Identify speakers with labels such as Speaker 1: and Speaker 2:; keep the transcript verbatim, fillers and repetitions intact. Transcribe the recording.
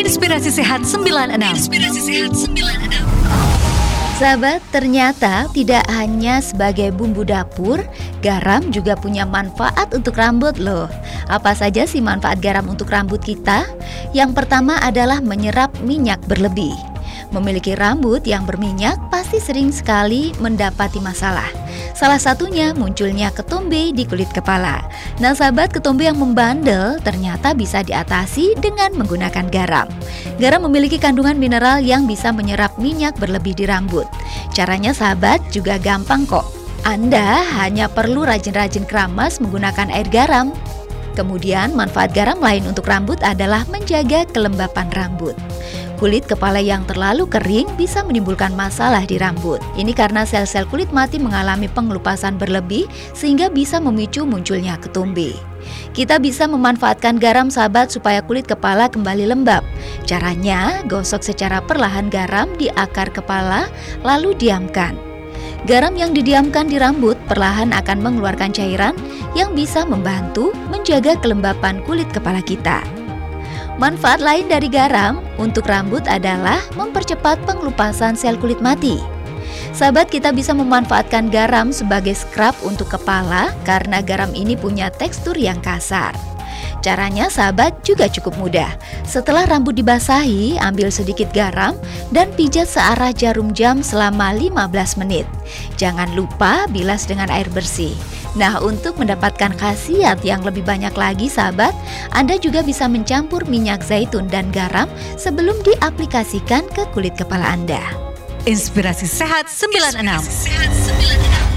Speaker 1: Inspirasi Sehat sembilan enam. Inspirasi Sehat sembilan enam.
Speaker 2: Sahabat, ternyata tidak hanya sebagai bumbu dapur, garam juga punya manfaat untuk rambut loh. Apa saja sih manfaat garam untuk rambut kita? Yang pertama adalah menyerap minyak berlebih. Memiliki rambut yang berminyak pasti sering sekali mendapati masalah. Salah satunya munculnya ketombe di kulit kepala. Nah sahabat, ketombe yang membandel ternyata bisa diatasi dengan menggunakan garam. Garam memiliki kandungan mineral yang bisa menyerap minyak berlebih di rambut. Caranya sahabat juga gampang kok. Anda hanya perlu rajin-rajin keramas menggunakan air garam. Kemudian manfaat garam lain untuk rambut adalah menjaga kelembapan rambut. Kulit kepala yang terlalu kering bisa menimbulkan masalah di rambut. Ini karena sel-sel kulit mati mengalami pengelupasan berlebih sehingga bisa memicu munculnya ketombe. Kita bisa memanfaatkan garam sahabat supaya kulit kepala kembali lembab. Caranya, gosok secara perlahan garam di akar kepala lalu diamkan. Garam yang didiamkan di rambut perlahan akan mengeluarkan cairan yang bisa membantu menjaga kelembapan kulit kepala kita. Manfaat lain dari garam untuk rambut adalah mempercepat pengelupasan sel kulit mati. Sahabat, kita bisa memanfaatkan garam sebagai scrub untuk kepala karena garam ini punya tekstur yang kasar. Caranya sahabat juga cukup mudah. Setelah rambut dibasahi, ambil sedikit garam dan pijat searah jarum jam selama lima belas menit. Jangan lupa bilas dengan air bersih. Nah, untuk mendapatkan khasiat yang lebih banyak lagi sahabat, Anda juga bisa mencampur minyak zaitun dan garam sebelum diaplikasikan ke kulit kepala Anda.
Speaker 1: Inspirasi Sehat sembilan enam.
Speaker 2: Inspirasi Sehat sembilan enam.